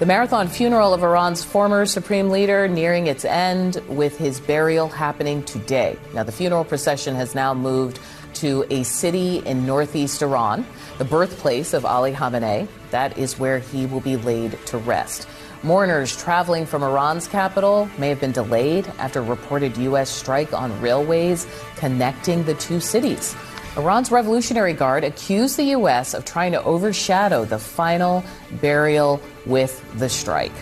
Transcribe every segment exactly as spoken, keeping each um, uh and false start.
The marathon funeral of Iran's former supreme leader nearing its end, with his burial happening today. Now, the funeral procession has now moved to a city in northeast Iran, the birthplace of Ali Khamenei. That is where he will be laid to rest. Mourners traveling from Iran's capital may have been delayed after a reported U S strike on railways connecting the two cities. Iran's Revolutionary Guard accused the U S of trying to overshadow the final burial with the strike.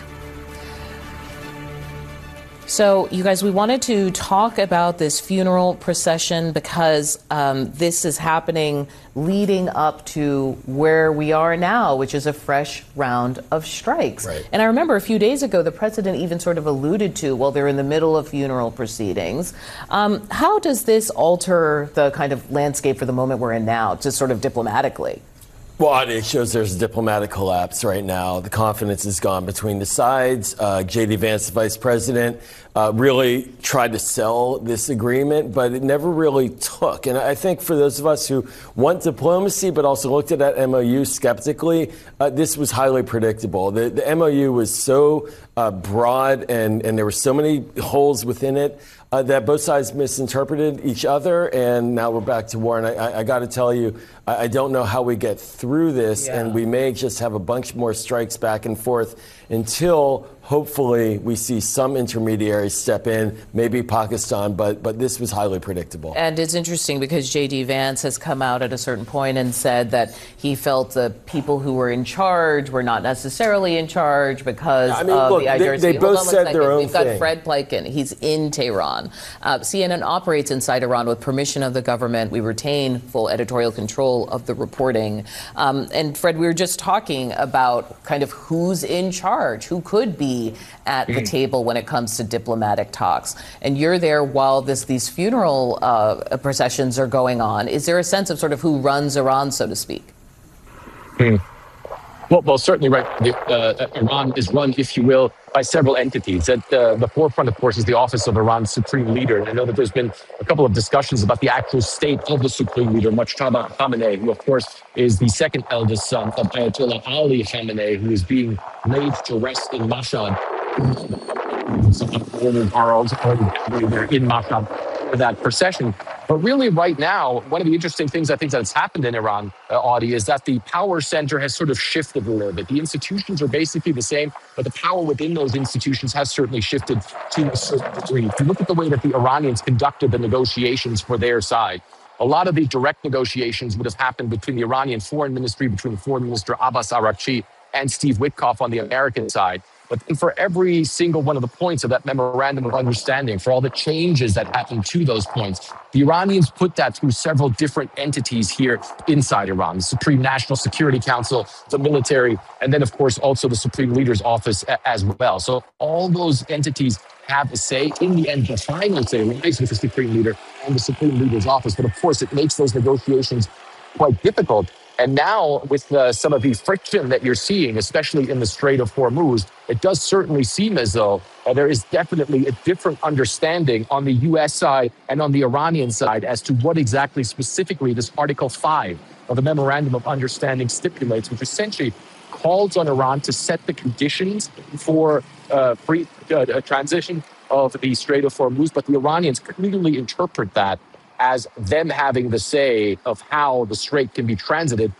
So, you guys, we wanted to talk about this funeral procession because um, this is happening leading up to where we are now, which is a fresh round of strikes. Right. And I remember a few days ago, the president even sort of alluded to, well, they're in the middle of funeral proceedings. Um, how does this alter the kind of landscape for the moment we're in now, just sort of diplomatically? Well, it shows there's a diplomatic collapse right now. The confidence is gone between the sides. Uh, J D. Vance, the vice president, uh, really tried to sell this agreement, but it never really took. And I think for those of us who want diplomacy but also looked at that M O U skeptically, uh, this was highly predictable. The, the M O U was so uh, broad and, and there were so many holes within it uh, that both sides misinterpreted each other, and now we're back to war. And I, I, I got to tell you, I, I don't know how we get through this, yeah. and we may just have a bunch more strikes back and forth until hopefully we see some intermediaries step in, maybe Pakistan, but but this was highly predictable. And it's interesting because J D. Vance has come out at a certain point and said that he felt the people who were in charge were not necessarily in charge because I mean, of look, the ideas. They, they both said second. their own We've got thing. Fred Pleitgen. He's in Tehran. Uh, C N N operates inside Iran with permission of the government. We retain full editorial control of the reporting. Um, and Fred, we were just talking about kind of who's in charge, who could be at the table when it comes to diplomatic talks. And you're there while this these funeral uh, processions are going on. Is there a sense of sort of who runs Iran, so to speak? Hmm. Well, well, certainly, right. The, uh, Iran is run, if you will, by several entities. At uh, the forefront, of course, is the office of Iran's supreme leader. And I know that there's been a couple of discussions about the actual state of the supreme leader, Mojtaba Khamenei, who, of course, is the second eldest son of Ayatollah Ali Khamenei, who is being laid to rest in Mashhad. Some are also in Mashhad for that procession. But really, right now, one of the interesting things I think that's happened in Iran, uh, Audie, is that the power center has sort of shifted a little bit. The institutions are basically the same, but the power within those institutions has certainly shifted to a certain degree. If you look at the way that the Iranians conducted the negotiations for their side, a lot of the direct negotiations would have happened between the Iranian foreign ministry, between Foreign Minister Abbas Araghchi and Steve Witkoff on the American side. But then for every single one of the points of that memorandum of understanding, for all the changes that happened to those points, the Iranians put that through several different entities here inside Iran, the Supreme National Security Council, the military, and then, of course, also the Supreme Leader's office as well. So all those entities have a say. In the end, the final say lies with the Supreme Leader and the Supreme Leader's office. But, of course, it makes those negotiations quite difficult. And now, with uh, some of the friction that you're seeing, especially in the Strait of Hormuz, it does certainly seem as though uh, there is definitely a different understanding on the U S side and on the Iranian side as to what exactly specifically this Article five of the Memorandum of Understanding stipulates, which essentially calls on Iran to set the conditions for uh, free uh, transition of the Strait of Hormuz. But the Iranians clearly interpret that as them having the say of how the strait can be transited